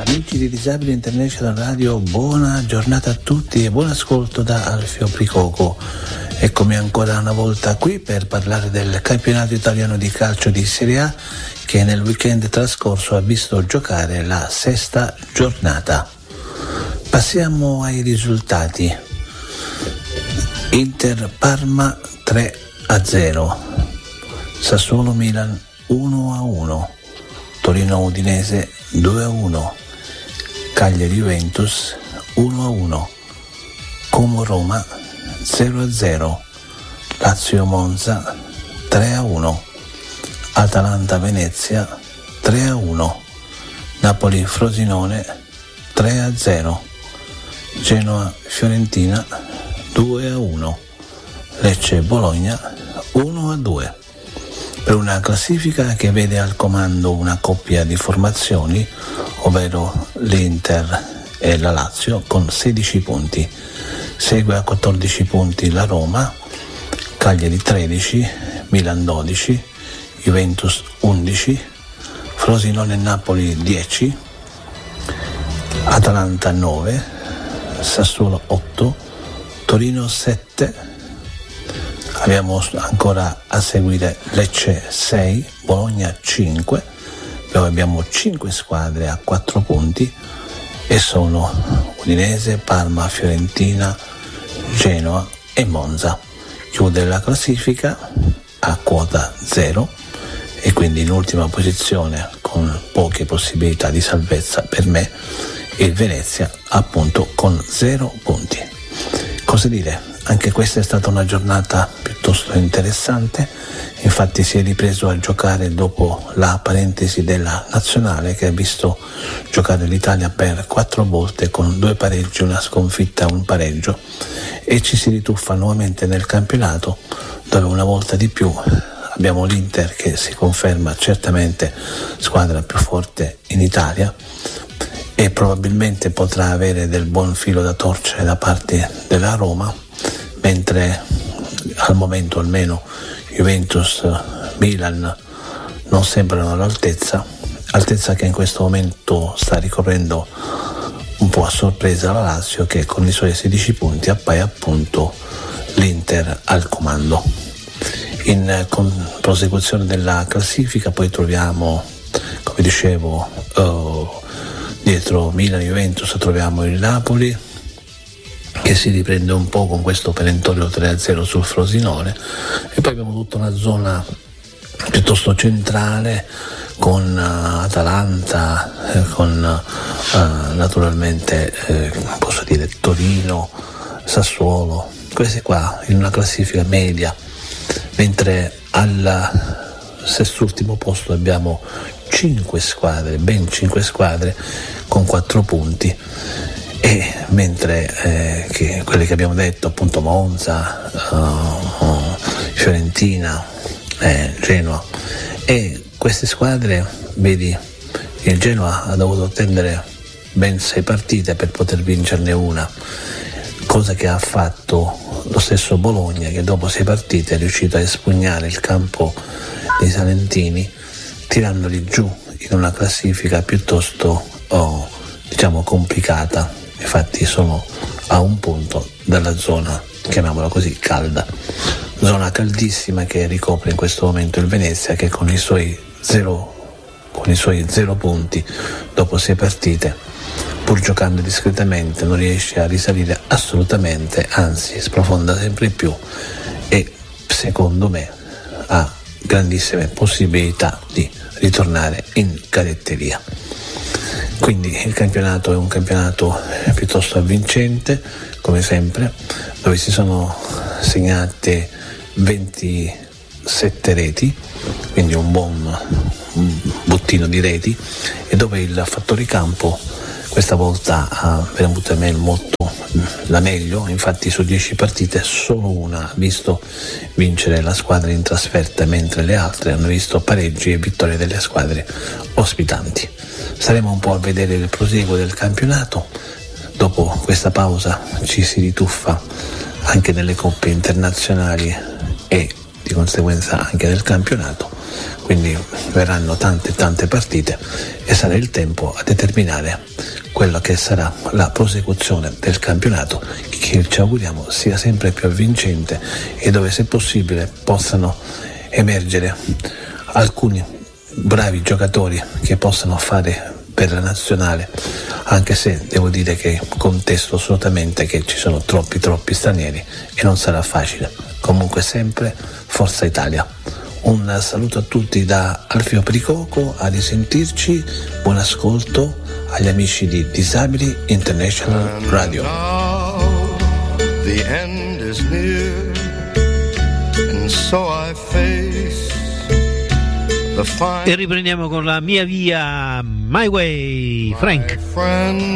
Amici di Disabili International Radio, buona giornata a tutti e buon ascolto da Alfio Pricoco. Eccomi ancora una volta qui per parlare del campionato italiano di calcio di Serie A che nel weekend trascorso ha visto giocare la sesta giornata. Passiamo ai risultati. Inter Parma 3-0, Sassuolo Milan 1-1, Torino Udinese 2-1, Cagliari Juventus 1-1, Como Roma 0-0, Lazio Monza 3-1, Atalanta Venezia 3-1, Napoli Frosinone 3-0, Genoa Fiorentina 2-1, Lecce Bologna 1-2. Per una classifica che vede al comando una coppia di formazioni, ovvero l'Inter e la Lazio con 16 punti. Segue a 14 punti la Roma, Cagliari 13, Milan 12, Juventus 11, Frosinone e Napoli 10, Atalanta 9, Sassuolo 8, Torino 7, abbiamo ancora a seguire Lecce 6, Bologna 5, dove abbiamo 5 squadre a 4 punti e sono Udinese, Parma, Fiorentina, Genoa e Monza. Chiude la classifica a quota 0 e quindi in ultima posizione con poche possibilità di salvezza per me il Venezia, appunto con 0 punti. Cosa dire? Anche questa è stata una giornata piuttosto interessante, infatti si è ripreso a giocare dopo la parentesi della nazionale che ha visto giocare l'Italia per 4 volte con 2 pareggi, una sconfitta e un pareggio, e ci si rituffa nuovamente nel campionato dove una volta di più abbiamo l'Inter che si conferma certamente squadra più forte in Italia e probabilmente potrà avere del buon filo da torcere da parte della Roma, mentre al momento almeno Juventus, Milan non sembrano all'altezza che in questo momento sta ricorrendo un po' a sorpresa la Lazio che con i suoi 16 punti appaia appunto l'Inter al comando. In prosecuzione della classifica poi troviamo, come dicevo, dietro Milan e Juventus troviamo il Napoli che si riprende un po' con questo perentorio 3-0 sul Frosinone, e poi abbiamo tutta una zona piuttosto centrale con Atalanta, con naturalmente posso dire Torino, Sassuolo, questi qua in una classifica media, mentre al sest'ultimo posto abbiamo 5 squadre, ben 5 squadre con 4 punti, e mentre che quelle che abbiamo detto appunto Monza, Fiorentina, Genoa, e queste squadre, vedi, il Genoa ha dovuto attendere ben 6 partite per poter vincerne una, cosa che ha fatto lo stesso Bologna, che dopo 6 partite è riuscito a espugnare il campo dei salentini tirandoli giù in una classifica piuttosto diciamo complicata. Infatti sono a un punto dalla zona, chiamiamola così, calda, zona caldissima che ricopre in questo momento il Venezia, che con i suoi 0 punti dopo 6 partite, pur giocando discretamente, non riesce a risalire assolutamente, anzi sprofonda sempre più e secondo me ha grandissime possibilità di ritornare in cadetteria. Quindi il campionato è un campionato piuttosto avvincente, come sempre, dove si sono segnate 27 reti, quindi un buon bottino di reti, e dove il fattore campo questa volta ha venuto a me molto la meglio. Infatti su 10 partite solo una ha visto vincere la squadra in trasferta, mentre le altre hanno visto pareggi e vittorie delle squadre ospitanti. Staremo un po' a vedere il proseguo del campionato. Dopo questa pausa ci si rituffa anche nelle coppe internazionali e di conseguenza anche nel campionato, quindi verranno tante partite e sarà il tempo a determinare quello che sarà la prosecuzione del campionato, che ci auguriamo sia sempre più avvincente e dove, se possibile, possano emergere alcuni bravi giocatori che possano fare per la nazionale, anche se devo dire che contesto assolutamente che ci sono troppi stranieri e non sarà facile. Comunque sempre Forza Italia. Un saluto a tutti da Alfio Pricoco, a risentirci, buon ascolto agli amici di Disabili International Radio. The end is near, and so I face the final. E riprendiamo con la mia via, My Way, Frank.